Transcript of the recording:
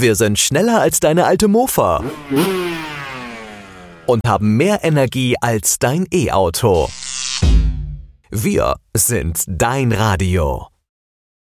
Wir sind schneller als deine alte Mofa und haben mehr Energie als dein E-Auto. Wir sind dein Radio.